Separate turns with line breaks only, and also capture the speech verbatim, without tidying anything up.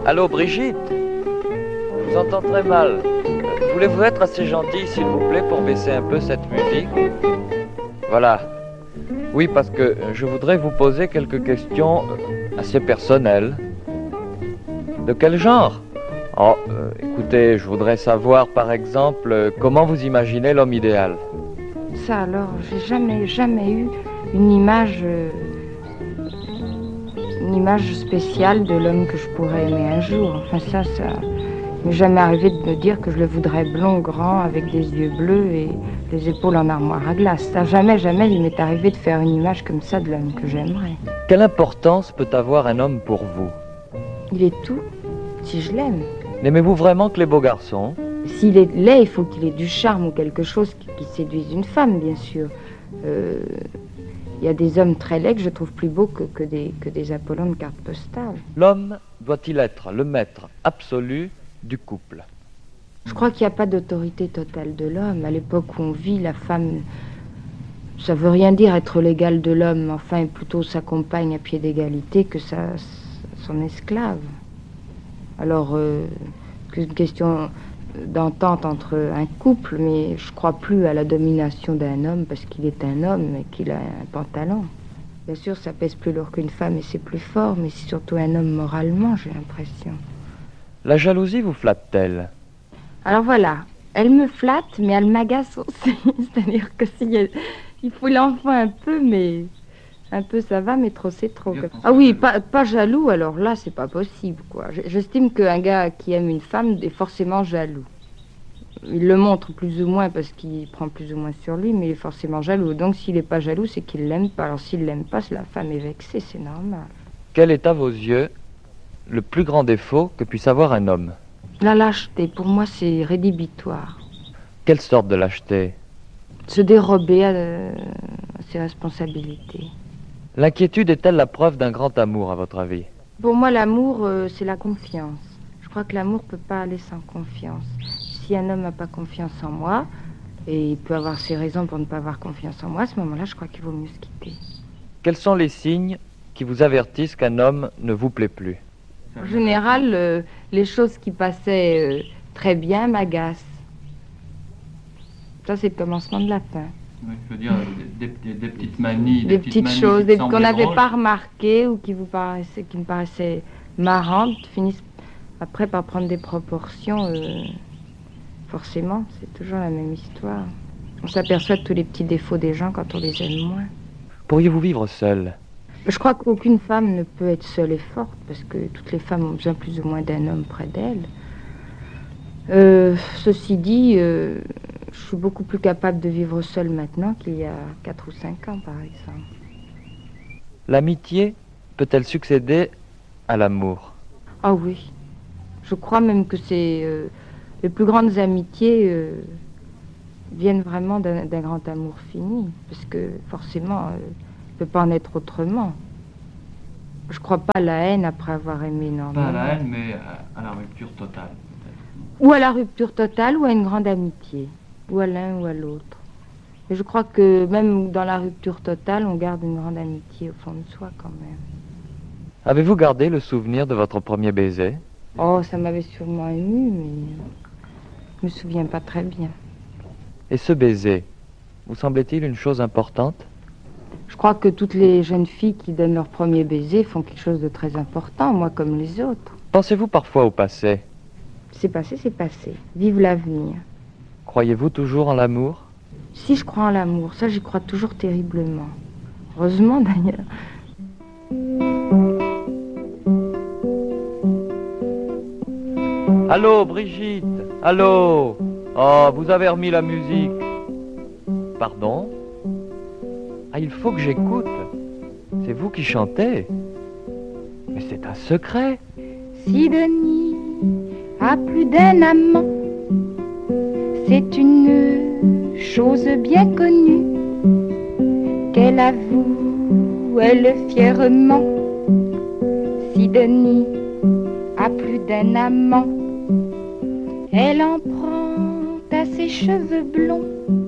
Allô, Brigitte? Je vous entends très mal. Euh, Voulez-vous être assez gentil, s'il vous plaît, pour baisser un peu cette musique? Voilà. Oui, parce que je voudrais vous poser quelques questions assez personnelles. De quel genre? Oh, euh, écoutez, je voudrais savoir, par exemple, euh, comment vous imaginez l'homme idéal?
Ça alors, j'ai jamais, jamais eu une image, euh, une image spéciale de l'homme que je pourrais aimer un jour. Enfin ça, ça m'est jamais arrivé de me dire que je le voudrais blond, grand, avec des yeux bleus et les épaules en armoire à glace. Ça, jamais, jamais il m'est arrivé de faire une image comme ça de l'homme que j'aimerais.
Quelle importance peut avoir un homme pour vous?
Il est tout, si je l'aime.
N'aimez-vous vraiment que les beaux garçons?
S'il est laid, il faut qu'il ait du charme ou quelque chose qui, qui séduise une femme, bien sûr. Euh, Il y a des hommes très laids que je trouve plus beaux que, que, des, que des Apollons de carte postale.
L'homme doit-il être le maître absolu du couple?
Je crois qu'il n'y a pas d'autorité totale de l'homme. À l'époque où on vit, la femme, ça veut rien dire être l'égal de l'homme, enfin plutôt sa compagne à pied d'égalité que sa, son esclave. Alors, euh, c'est une question d'entente entre un couple, mais je crois plus à la domination d'un homme parce qu'il est un homme et qu'il a un pantalon. Bien sûr, ça pèse plus lourd qu'une femme et c'est plus fort, mais c'est surtout un homme moralement, j'ai l'impression.
La jalousie vous flatte-t-elle?
Alors voilà, elle me flatte, mais elle m'agace aussi. C'est-à-dire que si elle, il faut l'enfant un peu, mais un peu ça va, mais trop c'est trop. Ah oui, pas, pas jaloux, alors là, c'est pas possible, quoi. J'estime qu'un gars qui aime une femme est forcément jaloux. Il le montre plus ou moins parce qu'il prend plus ou moins sur lui, mais il est forcément jaloux. Donc s'il n'est pas jaloux, c'est qu'il l'aime pas. Alors s'il l'aime pas, la femme est vexée, c'est normal.
Quel est à vos yeux le plus grand défaut que puisse avoir un homme?
La lâcheté, pour moi, c'est rédhibitoire.
Quelle sorte de lâcheté?
Se dérober à, à ses responsabilités.
L'inquiétude est-elle la preuve d'un grand amour, à votre avis?
Pour moi, l'amour, euh, c'est la confiance. Je crois que l'amour ne peut pas aller sans confiance. Si un homme n'a pas confiance en moi, et il peut avoir ses raisons pour ne pas avoir confiance en moi, à ce moment-là, je crois qu'il vaut mieux se quitter.
Quels sont les signes qui vous avertissent qu'un homme ne vous plaît plus?
En général, euh, les choses qui passaient euh, très bien m'agacent. Ça, c'est le commencement de la fin.
Oui, je veux dire, des, des, des petites manies,
Des,
des
petites,
petites manies
choses
qui
qu'on n'avait
drôles.
pas remarquées ou qui, vous paraissaient, qui me paraissaient marrantes, finissent après par prendre des proportions. Euh, forcément, c'est toujours la même histoire. On s'aperçoit de tous les petits défauts des gens quand on les aime moins.
Pourriez-vous vivre seul?
Je crois qu'aucune femme ne peut être seule et forte, parce que toutes les femmes ont besoin plus ou moins d'un homme près d'elles. Euh, ceci dit, euh, je suis beaucoup plus capable de vivre seule maintenant qu'il y a quatre ou cinq ans, par exemple.
L'amitié peut-elle succéder à l'amour?
Ah oui, je crois même que c'est euh, les plus grandes amitiés euh, viennent vraiment d'un d'un grand amour fini, parce que forcément, euh, il ne peut pas en être autrement. Je crois pas à la haine après avoir aimé énormément.
Pas à la haine, mais à, à la rupture totale, peut-être.
Ou à la rupture totale, ou à une grande amitié, ou à l'un ou à l'autre. Et je crois que même dans la rupture totale, on garde une grande amitié au fond de soi quand même.
Avez-vous gardé le souvenir de votre premier baiser?
Oh, ça m'avait sûrement ému, mais je me souviens pas très bien.
Et ce baiser, vous semblait-il une chose importante?
Je crois que toutes les jeunes filles qui donnent leur premier baiser font quelque chose de très important, moi comme les autres.
Pensez-vous parfois au passé?
C'est passé, c'est passé. Vive l'avenir.
Croyez-vous toujours en l'amour?
Si je crois en l'amour, ça j'y crois toujours terriblement. Heureusement d'ailleurs.
Allô, Brigitte? Allô? Oh, vous avez remis la musique. Pardon? Ah, il faut que j'écoute. C'est vous qui chantez? Mais c'est un secret.
Sidonie a plus d'un amant, c'est une chose bien connue qu'elle avoue, elle fièrement. Sidonie a plus d'un amant, elle en prend à ses cheveux blonds